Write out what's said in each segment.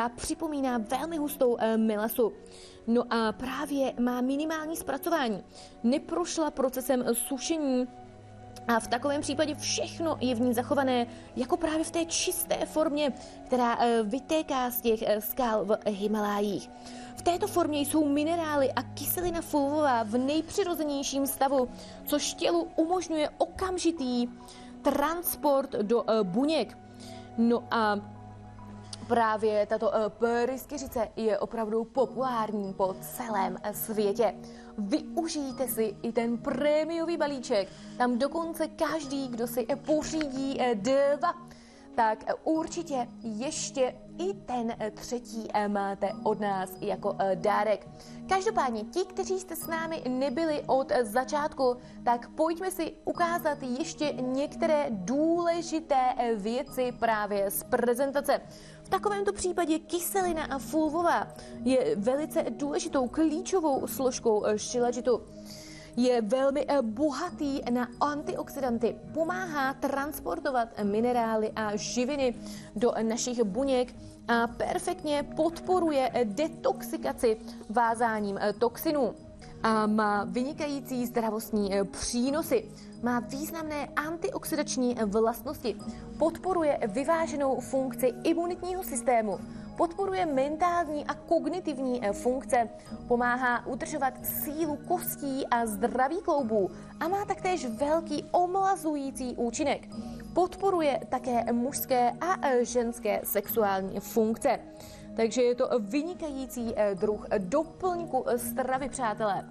která připomíná velmi hustou melasu. No a právě má minimální zpracování. Neprošla procesem sušení a v takovém případě všechno je v ní zachované jako právě v té čisté formě, která vytéká z těch skal v Himalájích. V této formě jsou minerály a kyselina fulvová v nejpřirozenějším stavu, což tělu umožňuje okamžitý transport do buněk. No a právě tato pryskyřice je opravdu populární po celém světě. Využijte si i ten prémiový balíček. Tam dokonce každý, kdo si pořídí 2, tak určitě ještě i ten 3. máte od nás jako dárek. Každopádně ti, kteří jste s námi nebyli od začátku, tak pojďme si ukázat ještě některé důležité věci právě z prezentace. V takovémto případě kyselina fulvová je velice důležitou klíčovou složkou šilajitu. Je velmi bohatý na antioxidanty, pomáhá transportovat minerály a živiny do našich buněk a perfektně podporuje detoxikaci vázáním toxinů. A má vynikající zdravotní přínosy. Má významné antioxidační vlastnosti. Podporuje vyváženou funkci imunitního systému. Podporuje mentální a kognitivní funkce. Pomáhá udržovat sílu kostí a zdraví kloubů. A má taktéž velký omlazující účinek. Podporuje také mužské a ženské sexuální funkce. Takže je to vynikající druh doplňku stravy, přátelé.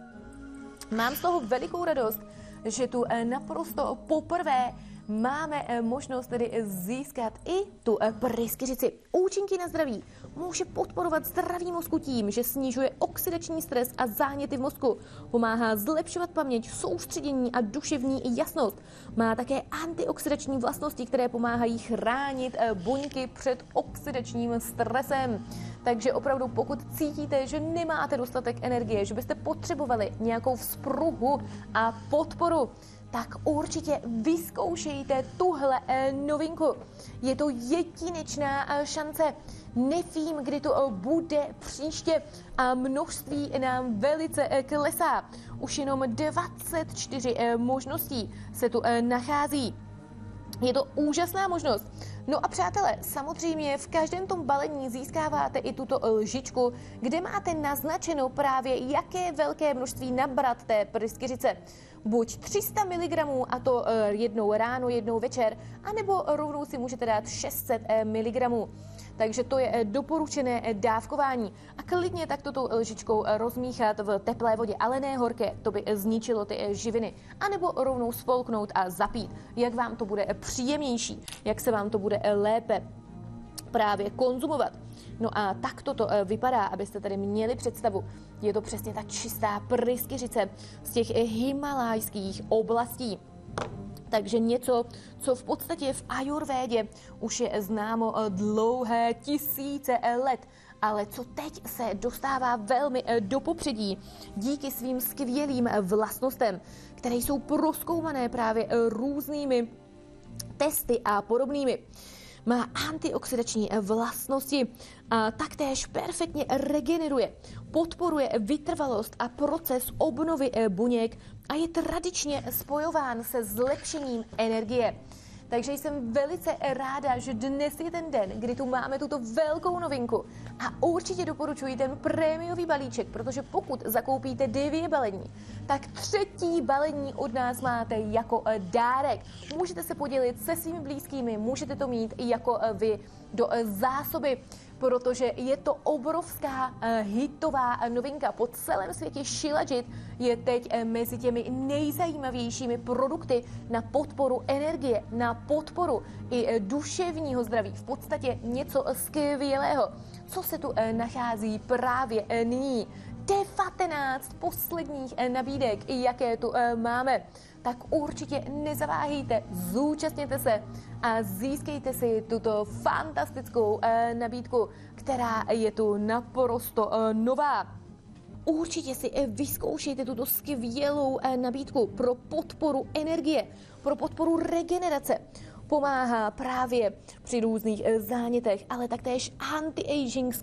Mám z toho velikou radost, že tu naprosto poprvé máme možnost tedy získat i tu pryskyřici. Účinky na zdraví. Může podporovat zdraví mozku tím, že snižuje oxidační stres a záněty v mozku. Pomáhá zlepšovat paměť, soustředění a duševní jasnost. Má také antioxidační vlastnosti, které pomáhají chránit buňky před oxidačním stresem. Takže opravdu, pokud cítíte, že nemáte dostatek energie, že byste potřebovali nějakou vzpruhu a podporu, tak určitě vyzkoušejte tuhle novinku. Je to jedinečná šance. Nevím, kdy to bude příště a množství nám velice klesá. Už jenom 24 možností se tu nachází. Je to úžasná možnost. No a přátelé, samozřejmě v každém tom balení získáváte i tuto lžičku, kde máte naznačeno právě, jaké velké množství nabrat té pryskyřice. Buď 300 mg, a to jednou ráno, jednou večer, anebo rovnou si můžete dát 600 mg. Takže to je doporučené dávkování. A klidně takto tou lžičkou rozmíchat v teplé vodě, ale ne horké, to by zničilo ty živiny. A nebo rovnou spolknout a zapít, jak vám to bude příjemnější, jak se vám to bude lépe právě konzumovat. No a tak toto vypadá, abyste tady měli představu. Je to přesně ta čistá pryskyřice z těch himalajských oblastí. Takže něco, co v podstatě v ajurvédě už je známo dlouhé tisíce let, ale co teď se dostává velmi do popředí díky svým skvělým vlastnostem, které jsou prozkoumané právě různými testy a podobnými. Má antioxidační vlastnosti a taktéž perfektně regeneruje, podporuje vytrvalost a proces obnovy buněk a je tradičně spojován se zlepšením energie. Takže jsem velice ráda, že dnes je ten den, kdy tu máme tuto velkou novinku a určitě doporučuji ten prémiový balíček, protože pokud zakoupíte 2 balení, tak 3. balení od nás máte jako dárek. Můžete se podělit se svými blízkými, můžete to mít i jako vy do zásoby, protože je to obrovská hitová novinka. Po celém světě Shilajit je teď mezi těmi nejzajímavějšími produkty na podporu energie, na podporu i duševního zdraví. V podstatě něco skvělého, co se tu nachází právě nyní. 19 posledních nabídek, jaké tu máme. Tak určitě nezaváhejte, zúčastněte se a získejte si tuto fantastickou nabídku, která je tu naprosto nová. Určitě si vyzkoušejte tuto skvělou nabídku pro podporu energie, pro podporu regenerace. Pomáhá právě při různých zánětech, ale taktéž anti-aging